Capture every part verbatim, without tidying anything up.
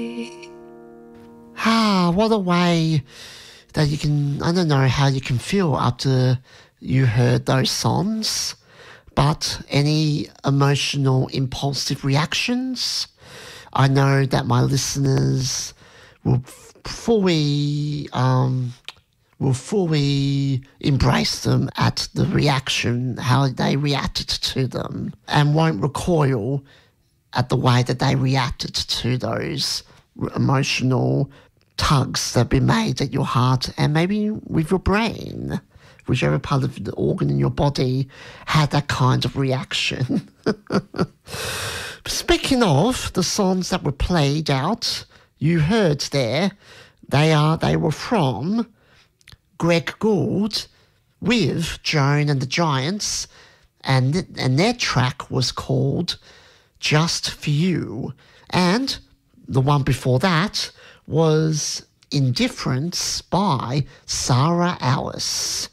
Ah, what a way that you can, I don't know how you can feel after you heard those songs, but any emotional, impulsive reactions? I know that my listeners will fully, um, will fully embrace them at the reaction, how they reacted to them, and won't recoil at the way that they reacted to those emotional tugs that have been made at your heart and maybe with your brain, whichever part of the organ in your body had that kind of reaction. Speaking of the songs that were played out, you heard there, they are they were from Greg Gould with Joan and the Giants, and and their track was called Just For You. And the one before that was Indifference by Sarah Alice.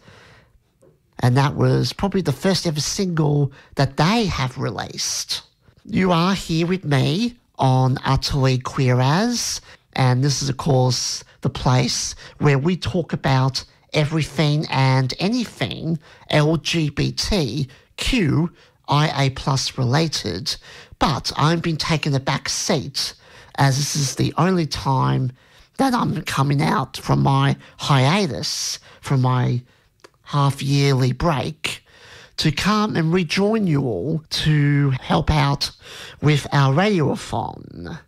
And that was probably the first ever single that they have released. You are here with me on Utterly Queer As, and this is, of course, the place where we talk about everything and anything L G B T Q I A plus related, but I've been taking a back seat as this is the only time that I'm coming out from my hiatus, from my half-yearly break, to come and rejoin you all to help out with our radiothon.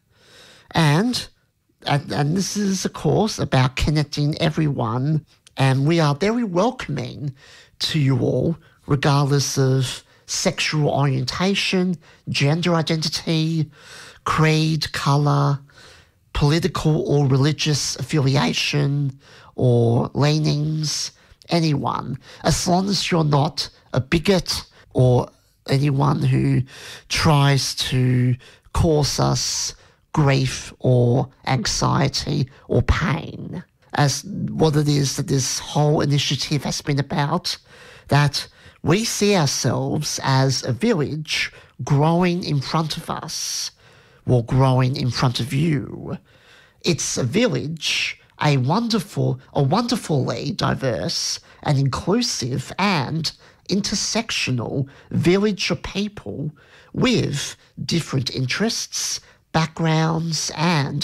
And, and, and this is, of course, about connecting everyone, and we are very welcoming to you all, regardless of sexual orientation, gender identity, creed, colour, political or religious affiliation, or leanings, anyone, as long as you're not a bigot or anyone who tries to cause us grief or anxiety or pain. As what it is that this whole initiative has been about, that we see ourselves as a village growing in front of us, or growing in front of you. It's a village, a wonderful, a wonderfully diverse and inclusive and intersectional village of people with different interests, backgrounds, and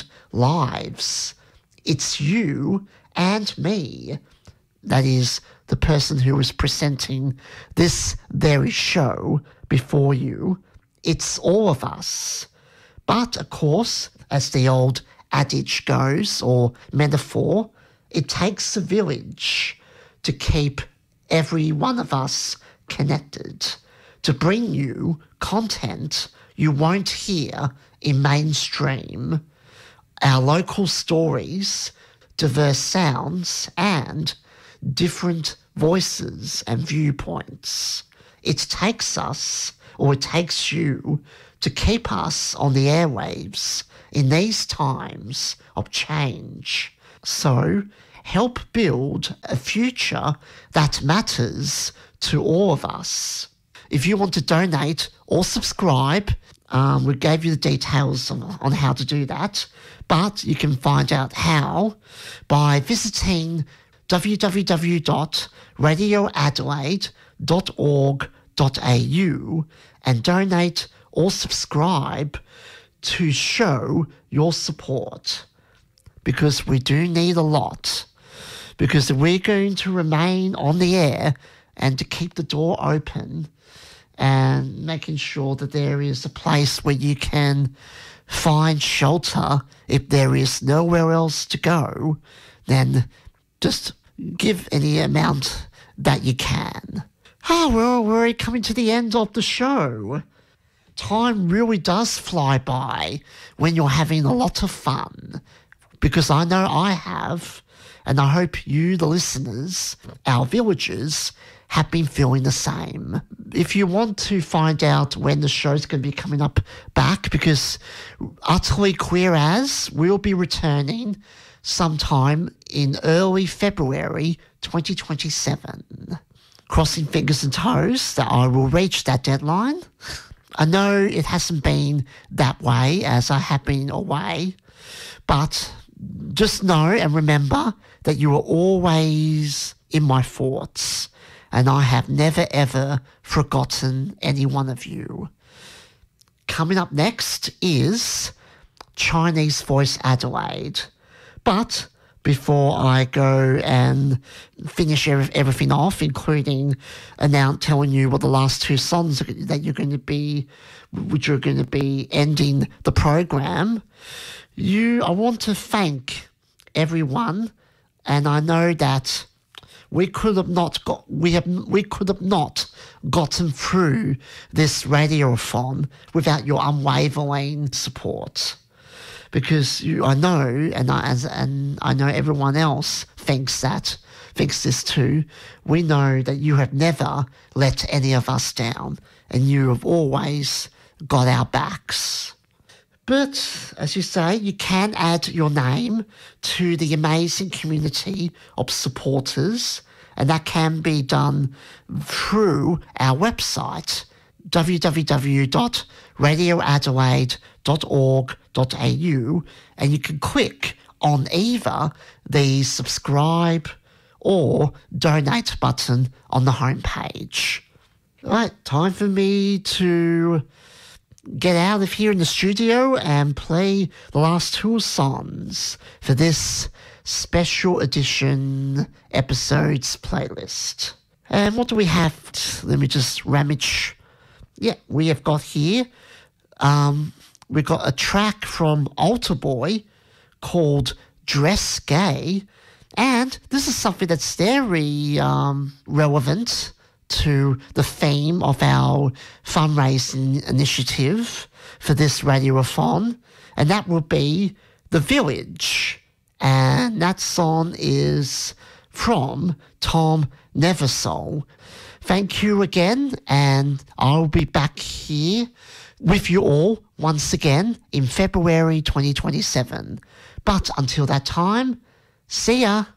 lives. It's you and me. That is the person who is presenting this very show before you. It's all of us. But, of course, as the old adage goes, or metaphor, it takes a village to keep every one of us connected, to bring you content you won't hear in mainstream, our local stories, diverse sounds, and different voices and viewpoints. It takes us, or it takes you, to keep us on the airwaves in these times of change. So help build a future that matters to all of us. If you want to donate or subscribe, um, we gave you the details on, on how to do that, but you can find out how by visiting w w w dot radio adelaide dot org dot a u and donate or subscribe to show your support, because we do need a lot. Because if we're going to remain on the air and to keep the door open and making sure that there is a place where you can find shelter if there is nowhere else to go, then just give any amount that you can. Oh, well, we're coming to the end of the show. Time really does fly by when you're having a lot of fun, because I know I have, and I hope you, the listeners, our villagers, have been feeling the same. If you want to find out when the show's going to be coming up back, because Utterly Queer As will be returning sometime in early February twenty twenty-seven. Crossing fingers and toes that I will reach that deadline. I know it hasn't been that way as I have been away, But just know and remember that you are always in my thoughts, and I have never ever forgotten any one of you. Coming up next is Chinese Voice Adelaide. But before I go and finish everything off, including announce, telling you what the last two songs that you're going to be, which are going to be ending the program, you, I want to thank everyone, and I know that we could have not got, we have, we could have not gotten through this radiothon without your unwavering support. Because you, I know, and I, as, and I know everyone else thinks that, thinks this too. We know that you have never let any of us down, and you have always got our backs. But, as you say, you can add your name to the amazing community of supporters, and that can be done through our website, w w w dot radio adelaide dot org dot a u, and you can click on either the subscribe or donate button on the homepage. Right, time for me to get out of here in the studio and play the last two songs for this special edition episodes playlist. And what do we have? Let me just rummage. Yeah, we have got here, um, we've got a track from Altar Boy called Dress Gay, and this is something that's very um, relevant to the theme of our fundraising initiative for this radiothon, and that will be The Village. And that song is from Tom Neversole. Thank you again, and I'll be back here with you all once again in February twenty twenty-seven. But until that time, see ya!